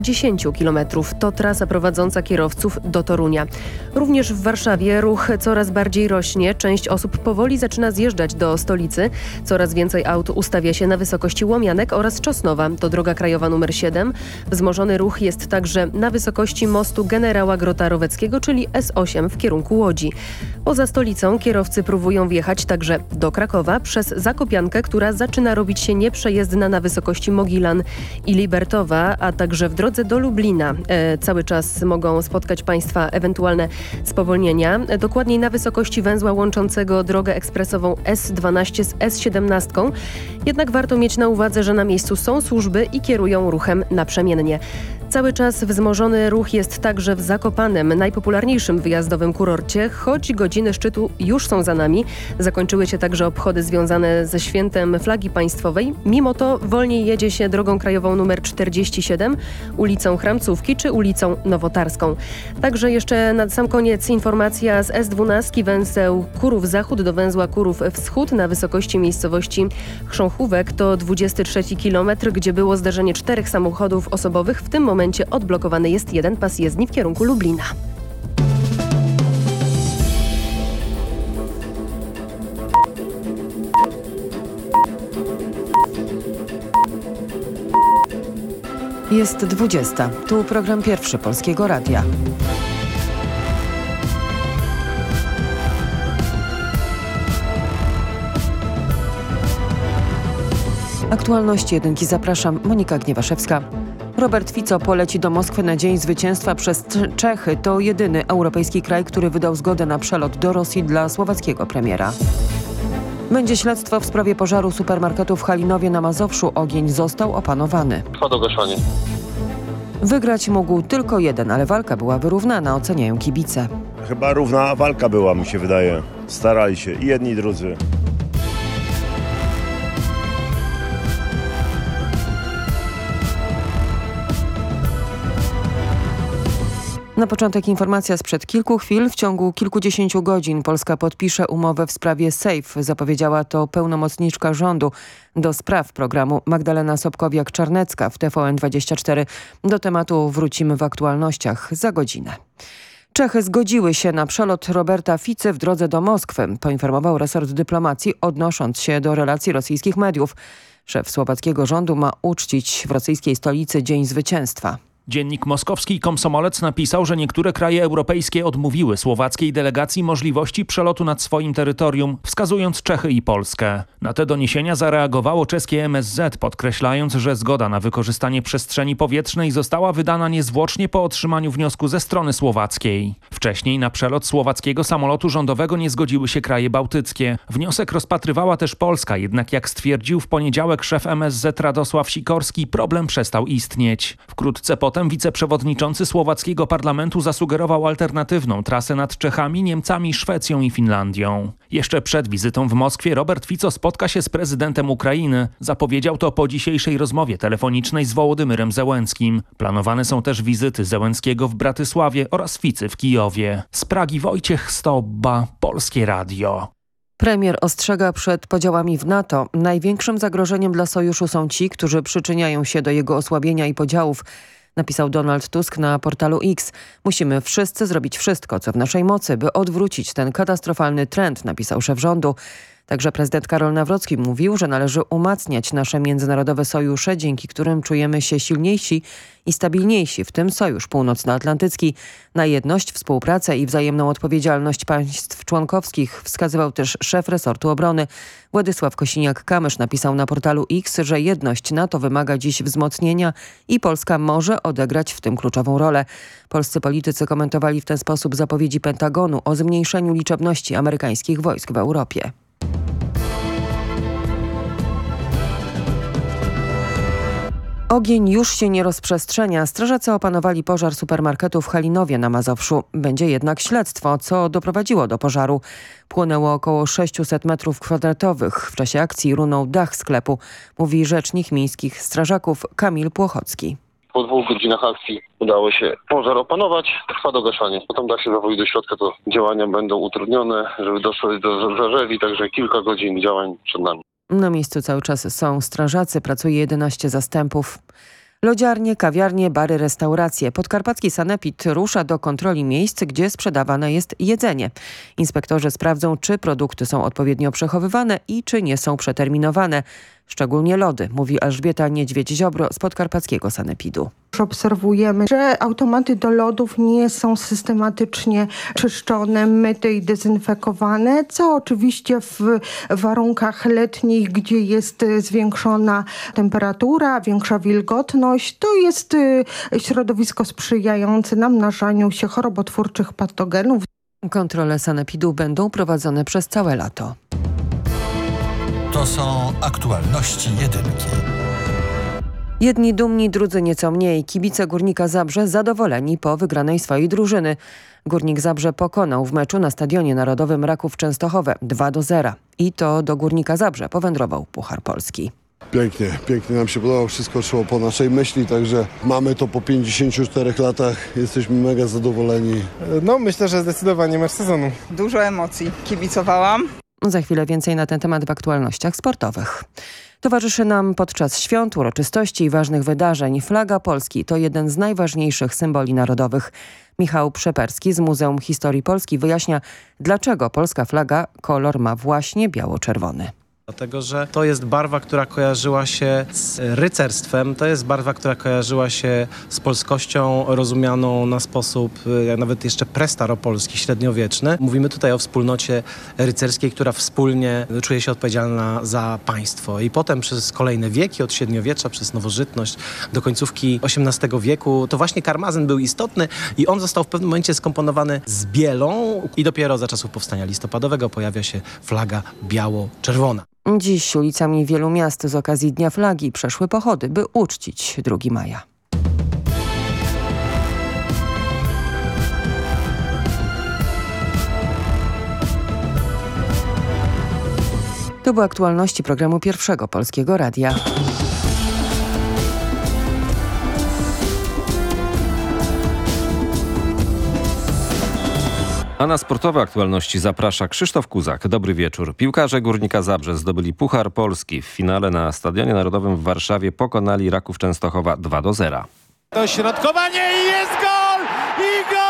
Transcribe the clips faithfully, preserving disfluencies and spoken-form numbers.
dziesięć kilometrów. To trasa prowadząca kierowców do Torunia. Również w Warszawie ruch coraz bardziej rośnie. Część osób powoli zaczyna zjeżdżać do stolicy. Coraz więcej aut ustawia się na wysokości Łomianek oraz Czosnowa. To droga krajowa numer siedem. Wzmożony ruch jest także na wysokości mostu generała Grota-Roweckiego, czyli S osiem w kierunku Łodzi. Poza stolicą kierowcy próbują wjechać także do Krakowa przez Zakopiankę, która zaczyna robić się nieprzejezdna na wysokości Mogilan i Libertowa, a także w drodze do Lublina. E, cały czas mogą spotkać Państwa ewentualne spowolnienia. E, dokładniej na wysokości węzła łączącego drogę ekspresową S dwanaście z S siedemnaście. Jednak warto mieć na uwadze, że na miejscu są służby i kierują ruchem naprzemiennie. Cały czas wzmożony ruch jest także w Zakopanem, najpopularniejszym wyjazdowym kurorcie, choć godziny szczytu już są za nami. Zakończyły się także obchody związane ze świętem flagi państwowej. Mimo to wolniej jedzie się drogą krajową numer czterdzieści siedem, ulicą Chramcówki czy ulicą Nowotarską. Także jeszcze na sam koniec informacja z S dwanaście, węzeł Kurów Zachód do węzła Kurów Wschód na wysokości miejscowości Chrząchówek. To dwudziesty trzeci kilometr, gdzie było zdarzenie czterech samochodów osobowych. W tym momencie odblokowany jest jeden pas jezdni w kierunku Lublina. Jest dwudziesta. Tu program pierwszy Polskiego Radia. Aktualności jedynki zapraszam, Monika Gniewaszewska. Robert Fico poleci do Moskwy na Dzień Zwycięstwa przez Czechy. To jedyny europejski kraj, który wydał zgodę na przelot do Rosji dla słowackiego premiera. Będzie śledztwo w sprawie pożaru supermarketu w Halinowie na Mazowszu. Ogień został opanowany. Trwa dogaszanie. Wygrać mógł tylko jeden, ale walka była wyrównana, oceniają kibice. Chyba równa walka była, mi się wydaje. Starali się i jedni i drudzy. Na początek informacja sprzed kilku chwil. W ciągu kilkudziesięciu godzin Polska podpisze umowę w sprawie SAFE. Zapowiedziała to pełnomocniczka rządu do spraw programu Magdalena Sobkowiak-Czarnecka w T V N dwadzieścia cztery. Do tematu wrócimy w aktualnościach za godzinę. Czechy zgodziły się na przelot Roberta Ficy w drodze do Moskwy, poinformował resort dyplomacji, odnosząc się do relacji rosyjskich mediów. Szef słowackiego rządu ma uczcić w rosyjskiej stolicy Dzień Zwycięstwa. Dziennik moskowski Komsomolec napisał, że niektóre kraje europejskie odmówiły słowackiej delegacji możliwości przelotu nad swoim terytorium, wskazując Czechy i Polskę. Na te doniesienia zareagowało czeskie M S Z, podkreślając, że zgoda na wykorzystanie przestrzeni powietrznej została wydana niezwłocznie po otrzymaniu wniosku ze strony słowackiej. Wcześniej na przelot słowackiego samolotu rządowego nie zgodziły się kraje bałtyckie. Wniosek rozpatrywała też Polska, jednak jak stwierdził w poniedziałek szef M S Z Radosław Sikorski, problem przestał istnieć. Wkrótce po Potem wiceprzewodniczący słowackiego parlamentu zasugerował alternatywną trasę nad Czechami, Niemcami, Szwecją i Finlandią. Jeszcze przed wizytą w Moskwie Robert Fico spotka się z prezydentem Ukrainy. Zapowiedział to po dzisiejszej rozmowie telefonicznej z Wołodymyrem Zełenskim. Planowane są też wizyty Zełenskiego w Bratysławie oraz Ficy w Kijowie. Z Pragi Wojciech Stobba, Polskie Radio. Premier ostrzega przed podziałami w NATO. Największym zagrożeniem dla sojuszu są ci, którzy przyczyniają się do jego osłabienia i podziałów, napisał Donald Tusk na portalu X. Musimy wszyscy zrobić wszystko, co w naszej mocy, by odwrócić ten katastrofalny trend, napisał szef rządu. Także prezydent Karol Nawrocki mówił, że należy umacniać nasze międzynarodowe sojusze, dzięki którym czujemy się silniejsi i stabilniejsi, w tym Sojusz Północnoatlantycki. Na jedność, współpracę i wzajemną odpowiedzialność państw członkowskich wskazywał też szef resortu obrony. Władysław Kosiniak-Kamysz napisał na portalu X, że jedność NATO wymaga dziś wzmocnienia i Polska może odegrać w tym kluczową rolę. Polscy politycy komentowali w ten sposób zapowiedzi Pentagonu o zmniejszeniu liczebności amerykańskich wojsk w Europie. Ogień już się nie rozprzestrzenia. Strażacy opanowali pożar supermarketu w Halinowie na Mazowszu. Będzie jednak śledztwo, co doprowadziło do pożaru. Płonęło około sześćset metrów kwadratowych. W czasie akcji runął dach sklepu, mówi rzecznik miejskich strażaków Kamil Płochocki. Po dwóch godzinach akcji udało się pożar opanować, trwa dogaszanie. Potem da się zawolić do środka, to działania będą utrudnione, żeby doszło do zarzeli, także kilka godzin działań przed nami. Na miejscu cały czas są strażacy, pracuje jedenaście zastępów. Lodziarnie, kawiarnie, bary, restauracje. Podkarpacki Sanepid rusza do kontroli miejsc, gdzie sprzedawane jest jedzenie. Inspektorzy sprawdzą, czy produkty są odpowiednio przechowywane i czy nie są przeterminowane. Szczególnie lody, mówi Elżbieta Niedźwiedź-Ziobro z podkarpackiego Sanepidu. Obserwujemy, że automaty do lodów nie są systematycznie czyszczone, myte i dezynfekowane, co oczywiście w warunkach letnich, gdzie jest zwiększona temperatura, większa wilgotność, to jest środowisko sprzyjające namnażaniu się chorobotwórczych patogenów. Kontrole Sanepidu będą prowadzone przez całe lato. To są aktualności jedynki. Jedni dumni, drudzy nieco mniej. Kibice Górnika Zabrze zadowoleni po wygranej swojej drużyny. Górnik Zabrze pokonał w meczu na Stadionie Narodowym Raków Częstochowe dwa do zera. I to do Górnika Zabrze powędrował Puchar Polski. Pięknie, pięknie nam się podobało, wszystko szło po naszej myśli, także mamy to po pięćdziesięciu czterech latach, jesteśmy mega zadowoleni. No myślę, że zdecydowanie mecz sezonu. Dużo emocji, kibicowałam. Za chwilę więcej na ten temat w aktualnościach sportowych. Towarzyszy nam podczas świąt, uroczystości i ważnych wydarzeń flaga Polski to jeden z najważniejszych symboli narodowych. Michał Przeperski z Muzeum Historii Polski wyjaśnia, dlaczego polska flaga kolor ma właśnie biało-czerwony. Dlatego, że to jest barwa, która kojarzyła się z rycerstwem, to jest barwa, która kojarzyła się z polskością rozumianą na sposób nawet jeszcze prestaropolski, średniowieczny. Mówimy tutaj o wspólnocie rycerskiej, która wspólnie czuje się odpowiedzialna za państwo. I potem przez kolejne wieki, od średniowiecza, przez nowożytność do końcówki osiemnastego wieku, to właśnie karmazyn był istotny i on został w pewnym momencie skomponowany z bielą i dopiero za czasów powstania listopadowego pojawia się flaga biało-czerwona. Dziś ulicami wielu miast z okazji Dnia Flagi przeszły pochody, by uczcić drugiego maja. To były aktualności programu Pierwszego Polskiego Radia. A na sportowe aktualności zaprasza Krzysztof Kuzak. Dobry wieczór. Piłkarze Górnika Zabrze zdobyli Puchar Polski. W finale na Stadionie Narodowym w Warszawie pokonali Raków Częstochowa dwa do zera. Dośrodkowanie i jest gol! I gol!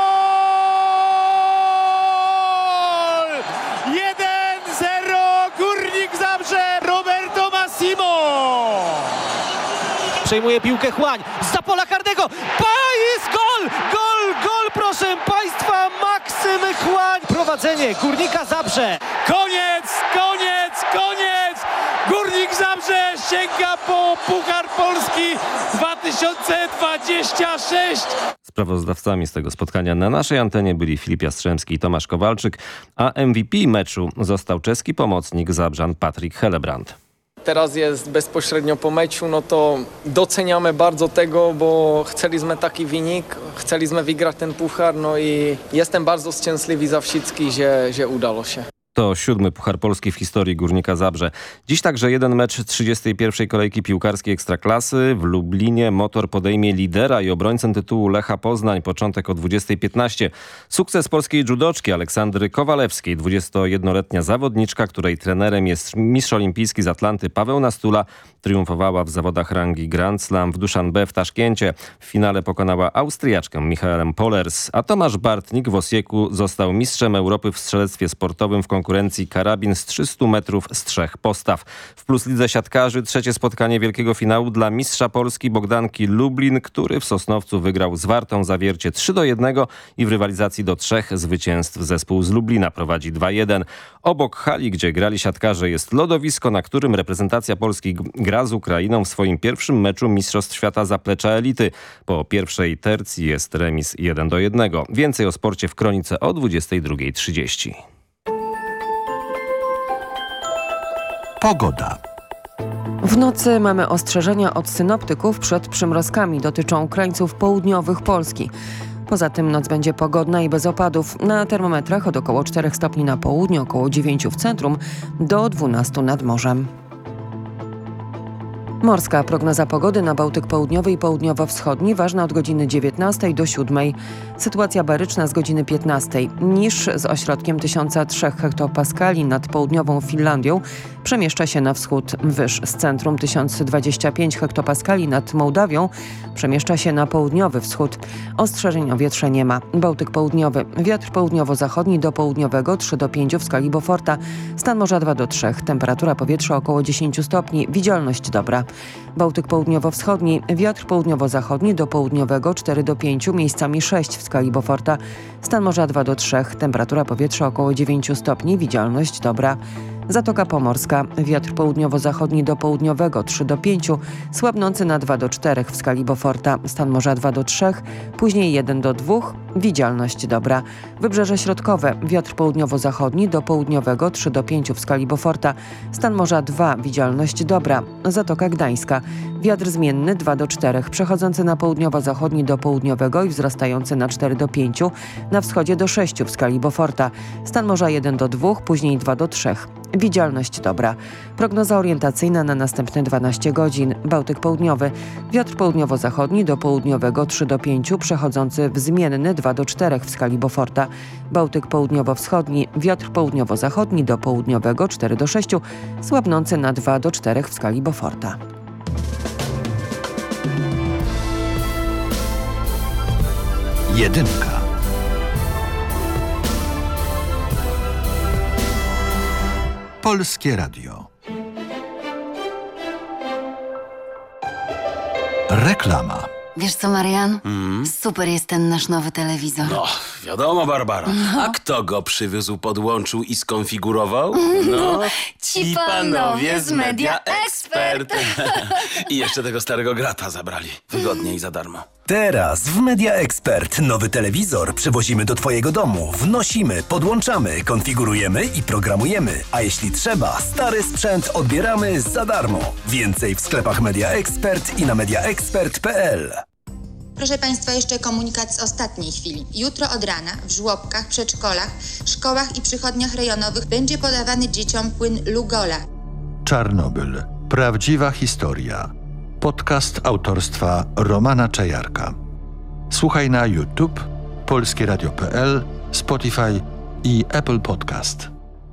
jeden zero Górnik Zabrze, Roberto Massimo! Przejmuje piłkę Chłań, za pola karnego, pa, jest gol! Gol, gol, proszę Państwa, Maksym Chłań! Prowadzenie Górnika Zabrze. Koniec, koniec, koniec! Górnik Zabrze sięga po Puchar Polski dwa tysiące dwudziesty szósty. Sprawozdawcami z tego spotkania na naszej antenie byli Filip Jastrzębski i Tomasz Kowalczyk, a M V P meczu został czeski pomocnik Zabrzan Patrik Helebrand. Teraz jest bezpośrednio po meczu, no to doceniamy bardzo tego, bo chcieliśmy taki wynik, chcieliśmy wygrać ten puchar, no i jestem bardzo szczęśliwy za wszystkich, że, że udało się. To siódmy Puchar Polski w historii Górnika Zabrze. Dziś także jeden mecz trzydziestej pierwszej kolejki piłkarskiej Ekstraklasy. W Lublinie Motor podejmie lidera i obrońcę tytułu Lecha Poznań. Początek o dwudziestej piętnaście. Sukces polskiej judoczki Aleksandry Kowalewskiej. dwudziestojednoletnia zawodniczka, której trenerem jest mistrz olimpijski z Atlanty Paweł Nastula, triumfowała w zawodach rangi Grand Slam w Duszanbe w Taszkencie. W finale pokonała Austriaczkę Michaelem Pollers, a Tomasz Bartnik w Osieku został mistrzem Europy w strzelectwie sportowym w konkurencji karabin z trzystu metrów z trzech postaw. W Plus Lidze siatkarzy trzecie spotkanie wielkiego finału dla mistrza Polski Bogdanki Lublin, który w Sosnowcu wygrał z Wartą Zawiercie trzy do jednego i w rywalizacji do trzech zwycięstw zespół z Lublina prowadzi dwa jeden. Obok hali, gdzie grali siatkarze, jest lodowisko, na którym reprezentacja Polski gra z Ukrainą w swoim pierwszym meczu Mistrzostw Świata Zaplecza Elity. Po pierwszej tercji jest remis jeden do jednego. Więcej o sporcie w Kronice o dwudziestej drugiej trzydzieści. Pogoda. W nocy mamy ostrzeżenia od synoptyków przed przymrozkami. Dotyczą krańców południowych Polski. Poza tym noc będzie pogodna i bez opadów. Na termometrach od około czterech stopni na południu, około dziewięciu w centrum, do dwunastu nad morzem. Morska prognoza pogody na Bałtyk Południowy i Południowo-Wschodni ważna od godziny dziewiętnastej do siódmej. Sytuacja baryczna z godziny piętnastej. Niż z ośrodkiem tysiąc trzy hektopaskali nad południową Finlandią przemieszcza się na wschód. Wyż z centrum tysiąc dwadzieścia pięć hektopaskali nad Mołdawią przemieszcza się na południowy wschód. Ostrzeżeń o wietrze nie ma. Bałtyk Południowy. Wiatr południowo-zachodni do południowego trzy do pięciu w skali Beauforta. Stan morza dwa do trzech. Temperatura powietrza około dziesięć stopni. Widzialność dobra. Bałtyk południowo-wschodni. Wiatr południowo-zachodni do południowego cztery do pięciu, miejscami sześć w skali Beauforta. Stan morza dwa do trzech. Temperatura powietrza około dziewięć stopni. Widzialność dobra. Zatoka Pomorska. Wiatr południowo-zachodni do południowego trzy do pięciu, słabnący na dwa do czterech w skali Beauforta. Stan morza dwa do trzech, później jeden do dwóch. Widzialność dobra. Wybrzeże środkowe. Wiatr południowo-zachodni do południowego trzy do pięciu w skali Beauforta. Stan morza dwa. Widzialność dobra. Zatoka Gdańska. Wiatr zmienny dwa do czterech, przechodzący na południowo-zachodni do południowego i wzrastający na cztery do pięciu, na wschodzie do sześciu w skali Beauforta. Stan morza jeden do dwóch, później dwa do trzech. Widzialność dobra. Prognoza orientacyjna na następne dwanaście godzin. Bałtyk Południowy. Wiatr południowo-zachodni do południowego trzy do pięciu, przechodzący w zmienny dwa do czterech w skali Beauforta. Bałtyk Południowo-Wschodni. Wiatr południowo-zachodni do południowego cztery do sześciu, słabnący na dwa do czterech w skali Beauforta. Jedynka. Polskie Radio. Reklama. Wiesz co, Marian? Mm. Super jest ten nasz nowy telewizor. No, wiadomo, Barbara. No. A kto go przywiózł, podłączył i skonfigurował? No, ci panowie z Media Expert. I jeszcze tego starego grata zabrali. Wygodnie i za darmo. Teraz w Media Expert nowy telewizor przywozimy do Twojego domu. Wnosimy, podłączamy, konfigurujemy i programujemy. A jeśli trzeba, stary sprzęt odbieramy za darmo. Więcej w sklepach Media Expert i na media expert kropka p l. Proszę Państwa, jeszcze komunikat z ostatniej chwili. Jutro od rana w żłobkach, przedszkolach, szkołach i przychodniach rejonowych będzie podawany dzieciom płyn Lugola. Czarnobyl. Prawdziwa historia. Podcast autorstwa Romana Czajarka. Słuchaj na YouTube, polskie radio kropka p l, Spotify i Apple Podcast.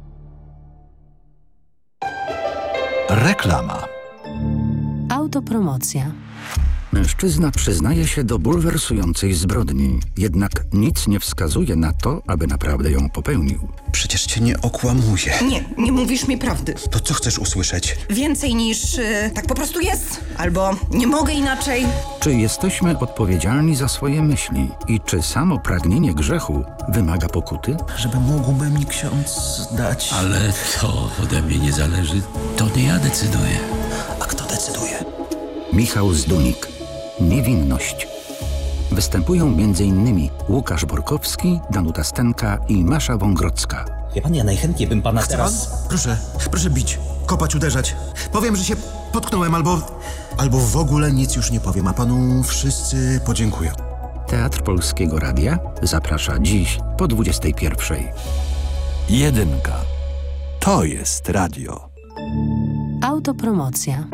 Reklama. Autopromocja. Mężczyzna przyznaje się do bulwersującej zbrodni, jednak nic nie wskazuje na to, aby naprawdę ją popełnił. Przecież cię nie okłamuję. Nie, nie mówisz mi prawdy. To co chcesz usłyszeć? Więcej niż yy, tak po prostu jest, albo nie mogę inaczej. Czy jesteśmy odpowiedzialni za swoje myśli i czy samo pragnienie grzechu wymaga pokuty? Żeby mógłby mi ksiądz dać... Ale to ode mnie nie zależy, to nie ja decyduję. A kto decyduje? Michał Zdunik. Niewinność. Występują między innymi Łukasz Borkowski, Danuta Stenka i Masza Wągrodzka. Wie pan, ja najchętniej bym pana Chce teraz... pan? Proszę, proszę bić, kopać, uderzać. Powiem, że się potknąłem albo... albo w ogóle nic już nie powiem, a panu wszyscy podziękują. Teatr Polskiego Radia zaprasza dziś po dwudziestej pierwszej. Jedynka. To jest radio. Autopromocja.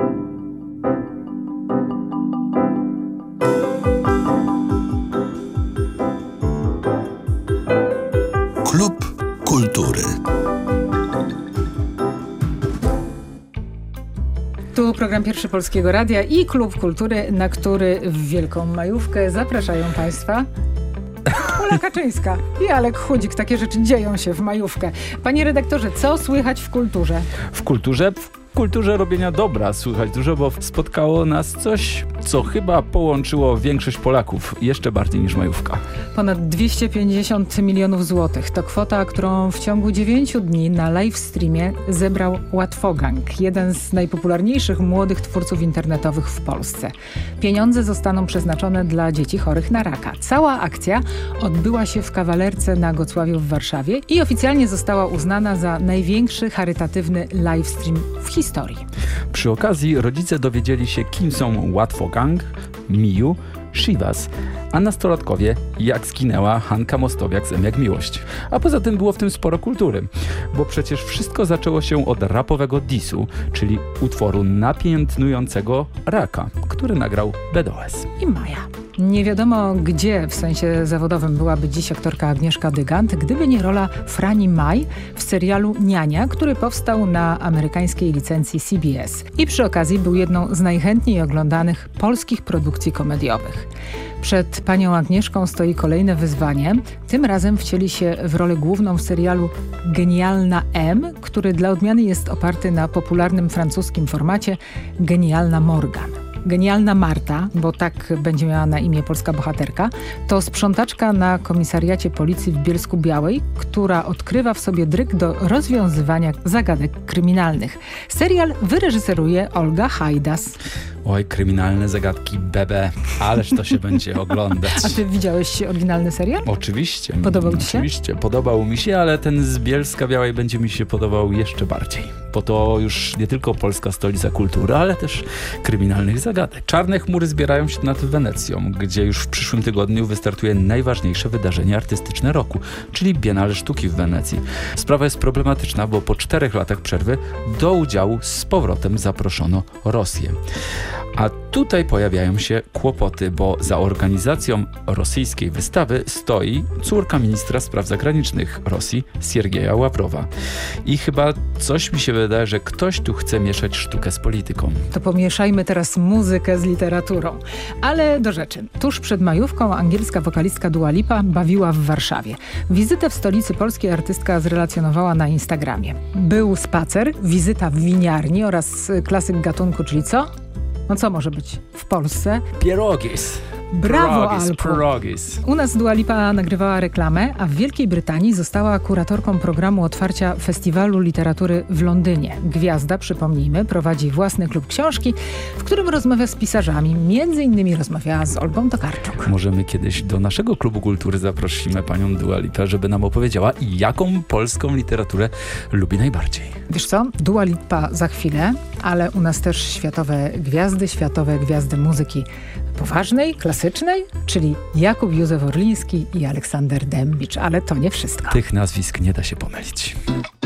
Klub Kultury. Tu program Pierwszy Polskiego Radia i Klub Kultury, na który w Wielką Majówkę zapraszają Państwa Ola Kaczyńska i Alek Chudzik. Takie rzeczy dzieją się w majówkę. Panie redaktorze, co słychać w kulturze? W kulturze? W kulturze robienia dobra słychać dużo, bo spotkało nas coś, co chyba połączyło większość Polaków jeszcze bardziej niż majówka. Ponad dwieście pięćdziesiąt milionów złotych to kwota, którą w ciągu dziewięciu dni na live streamie zebrał Łatwogang, jeden z najpopularniejszych młodych twórców internetowych w Polsce. Pieniądze zostaną przeznaczone dla dzieci chorych na raka. Cała akcja odbyła się w Kawalerce na Gocławiu w Warszawie i oficjalnie została uznana za największy charytatywny live stream w historii. Przy okazji rodzice dowiedzieli się, kim są Łatwogang, Miju, Shivas, a nastolatkowie Jak zginęła Hanka Mostowiak z M jak miłość. A poza tym było w tym sporo kultury, bo przecież wszystko zaczęło się od rapowego disu, czyli utworu napiętnującego Raka, który nagrał B D O S. I Maja. Nie wiadomo, gdzie w sensie zawodowym byłaby dziś aktorka Agnieszka Dygant, gdyby nie rola Frani Maj w serialu Niania, który powstał na amerykańskiej licencji C B S. I przy okazji był jedną z najchętniej oglądanych polskich produkcji komediowych. Przed panią Agnieszką stoi kolejne wyzwanie. Tym razem wcieli się w rolę główną w serialu Genialna M, który dla odmiany jest oparty na popularnym francuskim formacie Genialna Morgan. Genialna Marta, bo tak będzie miała na imię polska bohaterka, to sprzątaczka na komisariacie policji w Bielsku-Białej, która odkrywa w sobie dryg do rozwiązywania zagadek kryminalnych. Serial wyreżyseruje Olga Hajdas. Oj, kryminalne zagadki Bebe, ależ to się będzie oglądać. A ty widziałeś oryginalny serial? Oczywiście. Podobał ci się? Oczywiście, podobał mi się, ale ten z Bielska Białej będzie mi się podobał jeszcze bardziej. Bo to już nie tylko polska stolica kultury, ale też kryminalnych zagadek. Czarne chmury zbierają się nad Wenecją, gdzie już w przyszłym tygodniu wystartuje najważniejsze wydarzenie artystyczne roku, czyli Biennale Sztuki w Wenecji. Sprawa jest problematyczna, bo po czterech latach przerwy do udziału z powrotem zaproszono Rosję. A tutaj pojawiają się kłopoty, bo za organizacją rosyjskiej wystawy stoi córka ministra spraw zagranicznych Rosji, Siergieja Ławrowa. I chyba coś mi się wydaje, że ktoś tu chce mieszać sztukę z polityką. To pomieszajmy teraz muzykę z literaturą. Ale do rzeczy. Tuż przed majówką angielska wokalistka Dua Lipa bawiła w Warszawie. Wizytę w stolicy polskiej artystka zrelacjonowała na Instagramie. Był spacer, wizyta w winiarni oraz klasyk gatunku, czyli co? No co może być w Polsce? Pierogis. Brawo, Pierogis, Alku. pierogis. U nas Dua Lipa nagrywała reklamę, a w Wielkiej Brytanii została kuratorką programu otwarcia Festiwalu Literatury w Londynie. Gwiazda, przypomnijmy, prowadzi własny klub książki, w którym rozmawia z pisarzami. Między innymi rozmawiała z Olgą Tokarczuk. Możemy kiedyś do naszego klubu kultury zaprosimy panią Dua Lipę, żeby nam opowiedziała, jaką polską literaturę lubi najbardziej. Wiesz co? Dua Lipa za chwilę, ale u nas też światowe gwiazdy, światowe gwiazdy muzyki poważnej, klasycznej, czyli Jakub Józef Orliński i Aleksander Dębicz. Ale to nie wszystko. Tych nazwisk nie da się pomylić.